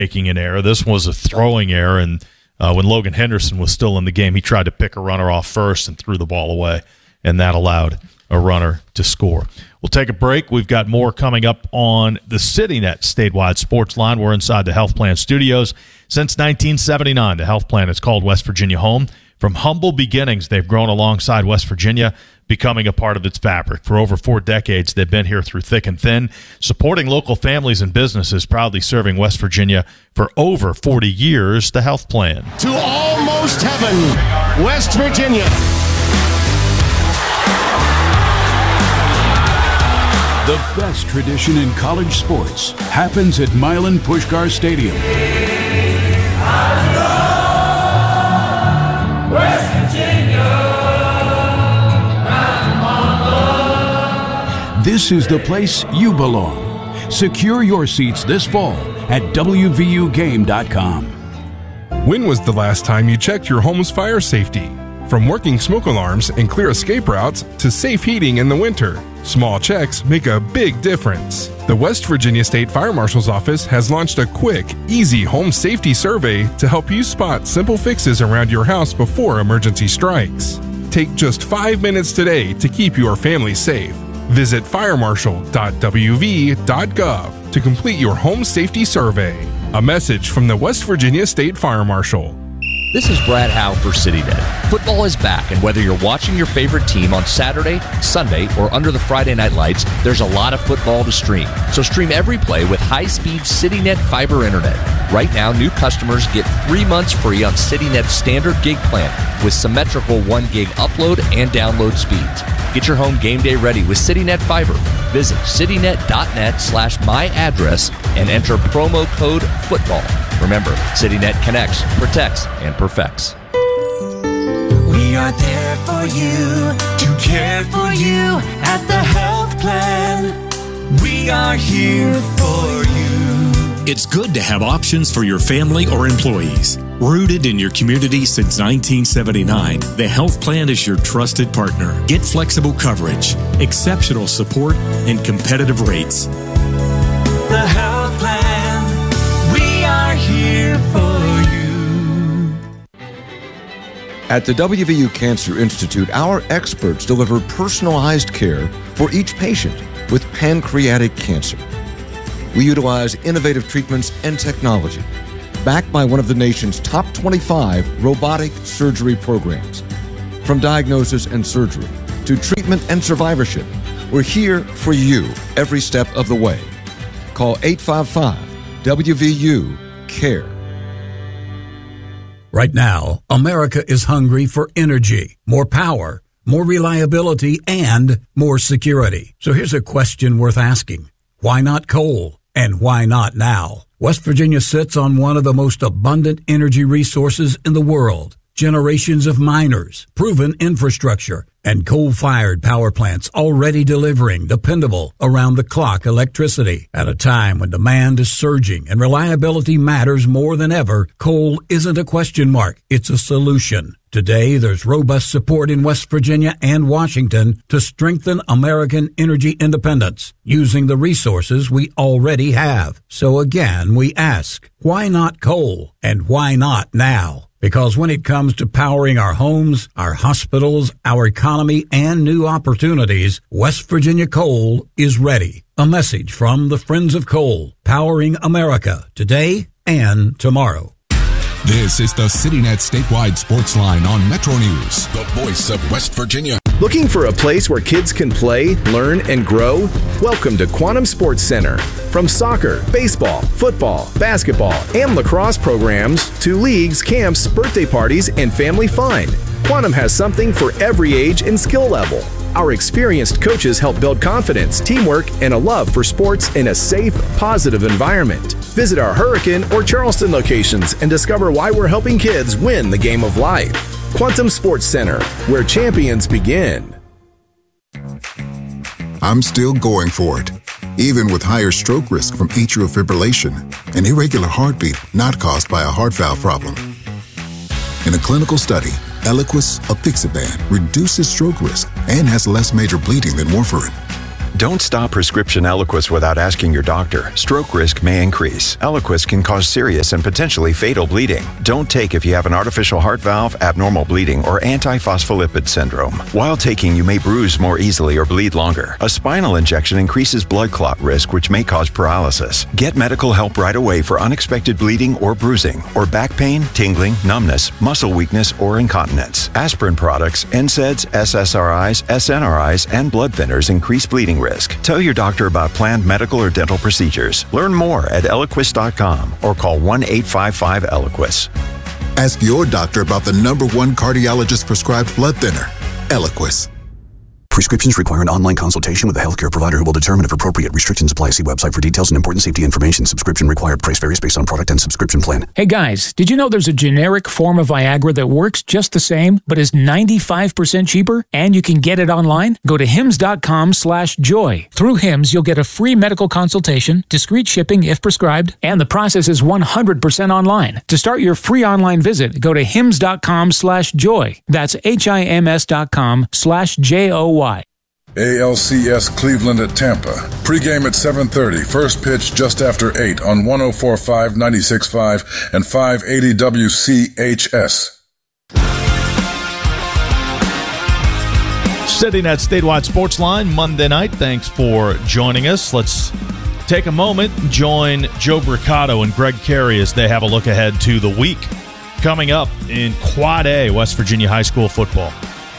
making an error. This was a throwing error, and when Logan Henderson was still in the game, he tried to pick a runner off first and threw the ball away, and that allowed a runner to score. We'll take a break. We've got more coming up on the CityNet statewide sports line. We're inside the Health Plan studios. Since 1979, the Health Plan has called West Virginia home. From humble beginnings, they've grown alongside West Virginia, becoming a part of its fabric. For over 4 decades, they've been here through thick and thin, supporting local families and businesses, proudly serving West Virginia for over 40 years. The Health Plan. To almost heaven, West Virginia. The best tradition in college sports happens at Milan Puskar Stadium. West Virginia. This is the place you belong. Secure your seats this fall at WVUGame.com. When was the last time you checked your home's fire safety? From working smoke alarms and clear escape routes to safe heating in the winter, small checks make a big difference. The West Virginia State Fire Marshal's Office has launched a quick, easy home safety survey to help you spot simple fixes around your house before emergency strikes. Take just 5 minutes today to keep your family safe. Visit firemarshal.wv.gov to complete your home safety survey. A message from the West Virginia State Fire Marshal. This is Brad Howe for CityNet. Football is back, and whether you're watching your favorite team on Saturday, Sunday, or under the Friday night lights, there's a lot of football to stream. So stream every play with high-speed CityNet fiber internet. Right now, new customers get 3 months free on CityNet's standard gig plan with symmetrical 1 gig upload and download speeds. Get your home game day ready with CityNet Fiber. Visit citynet.net/myaddress and enter promo code FOOTBALL. Remember, CityNet connects, protects, and perfects. We are there for you, to care for you at the Health Plan. We are here for you. It's good to have options for your family or employees. Rooted in your community since 1979, the Health Plan is your trusted partner. Get flexible coverage, exceptional support, and competitive rates. The Health Plan, we are here for you. At the WVU Cancer Institute, our experts deliver personalized care for each patient with pancreatic cancer. We utilize innovative treatments and technology, backed by one of the nation's top 25 robotic surgery programs. From diagnosis and surgery to treatment and survivorship, we're here for you every step of the way. Call 855-WVU-CARE. Right now, America is hungry for energy, more power, more reliability, and more security. So here's a question worth asking. Why not coal? And why not now? West Virginia sits on one of the most abundant energy resources in the world. Generations of miners, proven infrastructure, and coal-fired power plants already delivering dependable, around-the-clock electricity. At a time when demand is surging and reliability matters more than ever, coal isn't a question mark, it's a solution. Today, there's robust support in West Virginia and Washington to strengthen American energy independence using the resources we already have. So again, we ask, why not coal? And why not now? Because when it comes to powering our homes, our hospitals, our economy, and new opportunities, West Virginia Coal is ready. A message from the Friends of Coal, powering America today and tomorrow. This is the CityNet statewide sports line on Metro News, the voice of West Virginia. Looking for a place where kids can play, learn, and grow? Welcome to Quantum Sports Center. From soccer, baseball, football, basketball, and lacrosse programs to leagues, camps, birthday parties, and family fun, Quantum has something for every age and skill level. Our experienced coaches help build confidence, teamwork, and a love for sports in a safe, positive environment. Visit our Hurricane or Charleston locations and discover why we're helping kids win the game of life. Quantum Sports Center, where champions begin. I'm still going for it, even with higher stroke risk from atrial fibrillation, an irregular heartbeat not caused by a heart valve problem. In a clinical study, Eliquis apixaban reduces stroke risk and has less major bleeding than warfarin. Don't stop prescription Eliquis without asking your doctor. Stroke risk may increase. Eliquis can cause serious and potentially fatal bleeding. Don't take if you have an artificial heart valve, abnormal bleeding, or antiphospholipid syndrome. While taking, you may bruise more easily or bleed longer. A spinal injection increases blood clot risk, which may cause paralysis. Get medical help right away for unexpected bleeding or bruising, or back pain, tingling, numbness, muscle weakness, or incontinence. Aspirin products, NSAIDs, SSRIs, SNRIs, and blood thinners increase bleeding risk. Tell your doctor about planned medical or dental procedures. Learn more at Eliquis.com or call 1-855-ELIQUIS. Ask your doctor about the #1 cardiologist prescribed blood thinner, Eliquis. Prescriptions require an online consultation with a healthcare provider who will determine if appropriate. Restrictions apply. See website for details and important safety information. Subscription required. Price varies based on product and subscription plan. Hey guys, did you know there's a generic form of Viagra that works just the same, but is 95% cheaper? And you can get it online? Go to hims.com/joy. Through Hims, you'll get a free medical consultation, discreet shipping if prescribed, and the process is 100% online. To start your free online visit, go to hims.com/joy. That's HIMS.com/JOY. ALCS Cleveland at Tampa. Pregame at 7:30. First pitch just after 8 on 104.5, 96.5, and 580 WCHS. Sitting at Statewide Sports Line Monday night. Thanks for joining us. Let's take a moment and join Joe Bricado and Greg Carey as they have a look ahead to the week coming up in Quad A, West Virginia High School football.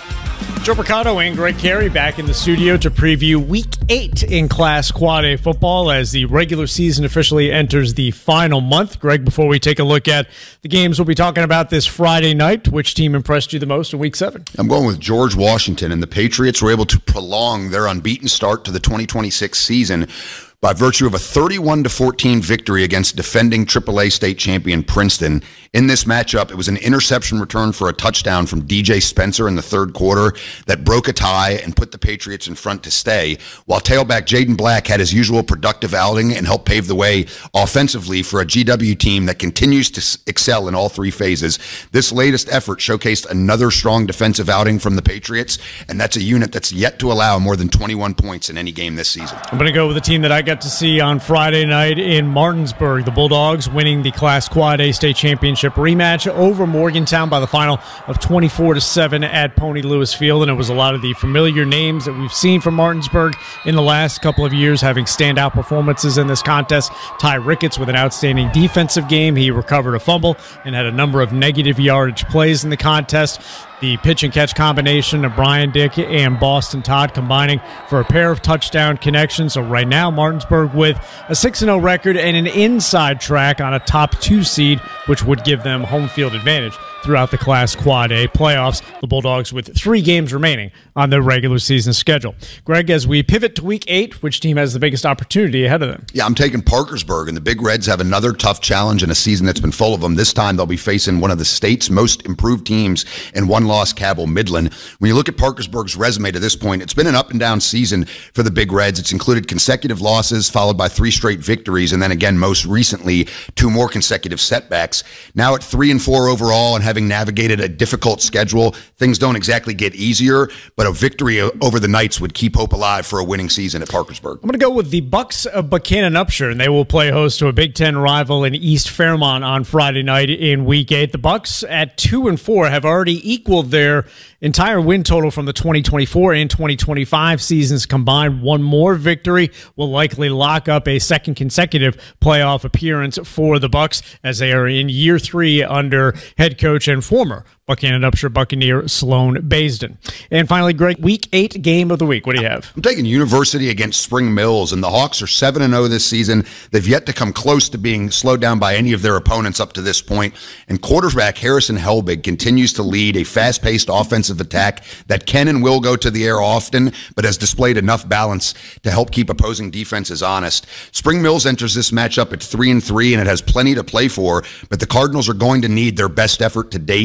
Joe Bricado and Greg Carey back in the studio to preview Week 8 in Class Quad A football as the regular season officially enters the final month. Greg, before we take a look at the games we'll be talking about this Friday night, which team impressed you the most in Week 7? I'm going with George Washington, and the Patriots were able to prolong their unbeaten start to the 2026 season by virtue of a 31-14 victory against defending AAA state champion Princeton. In this matchup, it was an interception return for a touchdown from DJ Spencer in the third quarter that broke a tie and put the Patriots in front to stay, while tailback Jaden Black had his usual productive outing and helped pave the way offensively for a GW team that continues to excel in all three phases. This latest effort showcased another strong defensive outing from the Patriots, and that's a unit that's yet to allow more than 21 points in any game this season. I'm going to go with the team that I got to see on Friday night in Martinsburg. The Bulldogs winning the Class Quad A state championship rematch over Morgantown by the final of 24-7 at Pony Lewis Field. And it was a lot of the familiar names that we've seen from Martinsburg in the last couple of years having standout performances in this contest. Ty Ricketts with an outstanding defensive game. He recovered a fumble and had a number of negative yardage plays in the contest. The pitch and catch combination of Brian Dick and Boston Todd combining for a pair of touchdown connections. So right now, Martinsburg with a 6-0 record and an inside track on a top 2 seed, which would give them home field advantage throughout the Class Quad A playoffs. The Bulldogs with 3 games remaining on their regular season schedule. Greg, as we pivot to Week 8, which team has the biggest opportunity ahead of them? Yeah, I'm taking Parkersburg, and the Big Reds have another tough challenge in a season that's been full of them. This time they'll be facing one of the state's most improved teams in one-loss Cabell Midland. When you look at Parkersburg's resume to this point, it's been an up-and-down season for the Big Reds. It's included consecutive losses followed by 3 straight victories, and then again, most recently, 2 more consecutive setbacks. Now at 3-4 overall and having navigated a difficult schedule, things don't exactly get easier, but a victory over the Knights would keep hope alive for a winning season at Parkersburg. I'm going to go with the Bucks of Buchanan Upshur, and they will play host to a Big Ten rival in East Fairmont on Friday night in Week 8. The Bucks at 2-4 have already equaled their entire win total from the 2024 and 2025 seasons combined. One more victory will likely lock up a second consecutive playoff appearance for the Bucks as they are in year 3 under head coach and former Buchanan Upshur Buccaneer Sloan Basden. And finally, Greg, Week 8 game of the week. What do you have? I'm taking University against Spring Mills, and the Hawks are 7-0 this season. They've yet to come close to being slowed down by any of their opponents up to this point. And quarterback Harrison Helbig continues to lead a fast-paced offensive attack that can and will go to the air often, but has displayed enough balance to help keep opposing defenses honest. Spring Mills enters this matchup at 3-3, and it has plenty to play for, but the Cardinals are going to need their best effort to date if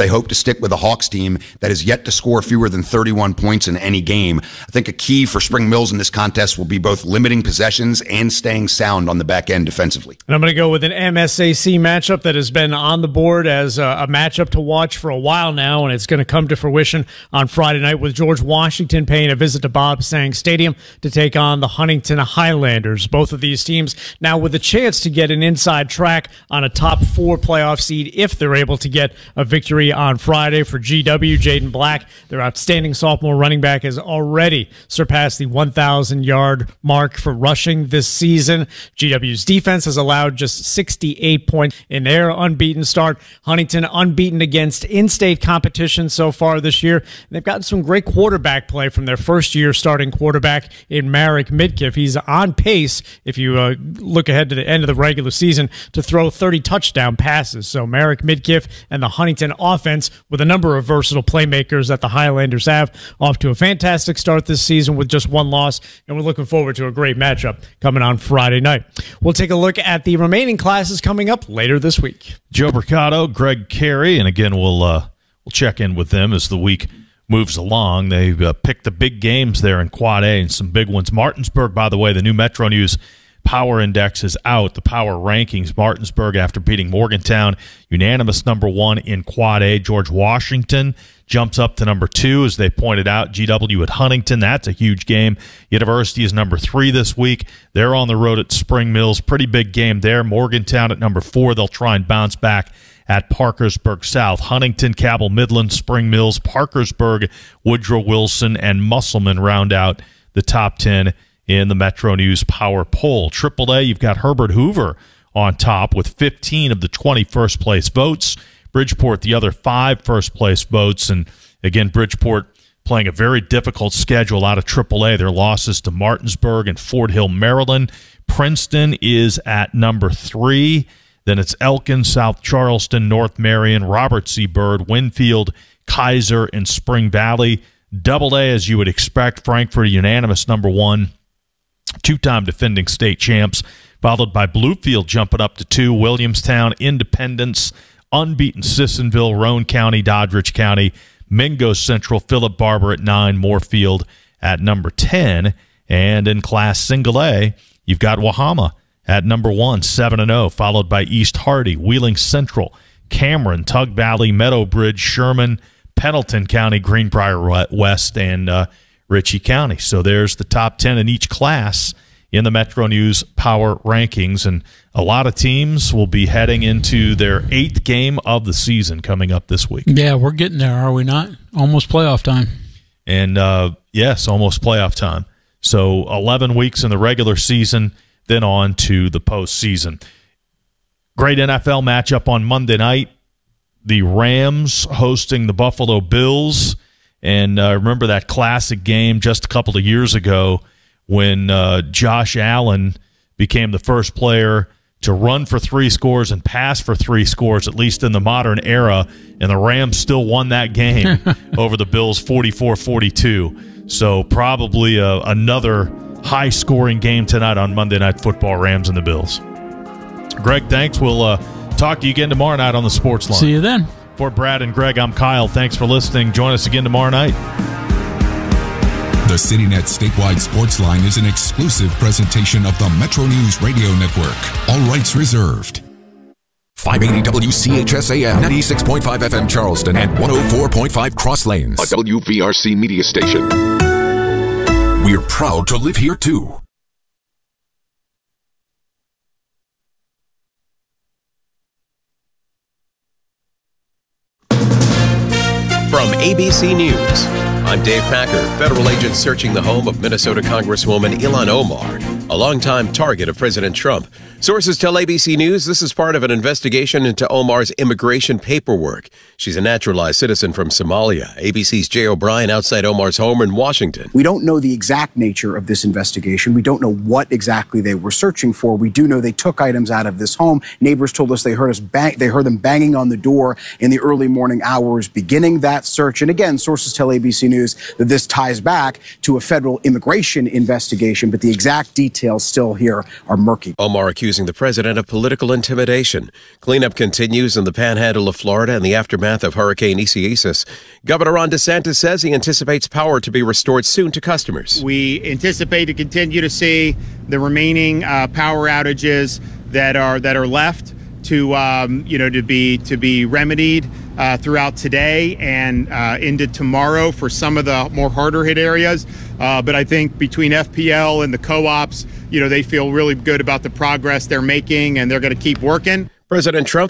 they hope to stick with a Hawks team that has yet to score fewer than 31 points in any game. I think a key for Spring Mills in this contest will be both limiting possessions and staying sound on the back end defensively. And I'm going to go with an MSAC matchup that has been on the board as a matchup to watch for a while now, and it's going to come to fruition on Friday night with George Washington paying a visit to Bob Sang Stadium to take on the Huntington Highlanders. Both of these teams now with a chance to get an inside track on a top 4 playoff seed if they're able to get a victory on Friday. For GW, Jaden Black, their outstanding sophomore running back, has already surpassed the 1,000-yard mark for rushing this season. GW's defense has allowed just 68 points in their unbeaten start. Huntington unbeaten against in-state competition so far this year. They've gotten some great quarterback play from their first-year starting quarterback in Marek Midkiff. He's on pace, if you look ahead to the end of the regular season, to throw 30 touchdown passes. So Marek Midkiff and the Huntington offense, with a number of versatile playmakers that the Highlanders have, off to a fantastic start this season with just one loss, and we're looking forward to a great matchup coming on Friday night. We'll take a look at the remaining classes coming up later this week. Joe Mercado, Greg Carey, and again, we'll check in with them as the week moves along. They picked the big games there in Quad A and some big ones. Martinsburg, by the way, the new Metro News Power Index is out, the power rankings. Martinsburg, after beating Morgantown, unanimous number 1 in Quad A. George Washington jumps up to number 2, as they pointed out. GW at Huntington, that's a huge game. University is number 3 this week. They're on the road at Spring Mills. Pretty big game there. Morgantown at number 4. They'll try and bounce back at Parkersburg South. Huntington, Cabell Midland, Spring Mills, Parkersburg, Woodrow Wilson, and Musselman round out the top 10 in the Metro News Power Poll. AAA, you've got Herbert Hoover on top with 15 of the 20 first-place votes. Bridgeport, the other 5 first-place votes. And again, Bridgeport playing a very difficult schedule out of AAA. Their losses to Martinsburg and Fort Hill, Maryland. Princeton is at number 3. Then it's Elkin, South Charleston, North Marion, Robert C. Byrd, Winfield, Kaiser, and Spring Valley. Double A, as you would expect, Frankfort, unanimous number 1. 2-time defending state champs, followed by Bluefield jumping up to 2, Williamstown, Independence, unbeaten Sissonville, Roane County, Doddridge County, Mingo Central, Philip Barber at 9, Moorfield at number 10. And in Class Single A, you've got Wahama at number 1, 7-0, followed by East Hardy, Wheeling Central, Cameron, Tug Valley, Meadowbridge, Sherman, Pendleton County, Greenbrier West, and Ritchie County. So there's the top 10 in each class in the Metro News Power Rankings, and a lot of teams will be heading into their 8th game of the season coming up this week. Yeah, we're getting there, are we not? Almost playoff time. And yes, almost playoff time. So 11 weeks in the regular season, then on to the postseason. Great NFL matchup on Monday night. The Rams hosting the Buffalo Bills. And remember that classic game just a couple of years ago when Josh Allen became the first player to run for 3 scores and pass for 3 scores, at least in the modern era, and the Rams still won that game over the Bills 44-42. So probably another high-scoring game tonight on Monday Night Football, Rams and the Bills. Greg, thanks. We'll talk to you again tomorrow night on the Sports Line. See you then. For Brad and Greg, I'm Kyle. Thanks for listening. Join us again tomorrow night. The CityNet Statewide Sports Line is an exclusive presentation of the Metro News Radio Network. All rights reserved. 580 WCHSAM, 96.5 FM Charleston, and 104.5 Cross Lanes. A WVRC media station. We're proud to live here, too. From ABC News, I'm Dave Packer. Federal agents searching the home of Minnesota Congresswoman Ilhan Omar, a longtime target of President Trump. Sources tell ABC News this is part of an investigation into Omar's immigration paperwork. She's a naturalized citizen from Somalia. ABC's Jay O'Brien outside Omar's home in Washington. We don't know the exact nature of this investigation. We don't know what exactly they were searching for. We do know they took items out of this home. Neighbors told us they heard them banging on the door in the early morning hours beginning that search. And again, sources tell ABC News that this ties back to a federal immigration investigation, but the exact details still here are murky. Omar accusing the president of political intimidation. Cleanup continues in the panhandle of Florida in the aftermath of Hurricane Isaias. Governor Ron DeSantis says he anticipates power to be restored soon to customers. We anticipate to continue to see the remaining power outages that are left to be remedied throughout today and into tomorrow for some of the more harder hit areas. But I think between FPL and the co-ops, they feel really good about the progress they're making, and they're going to keep working. President Trump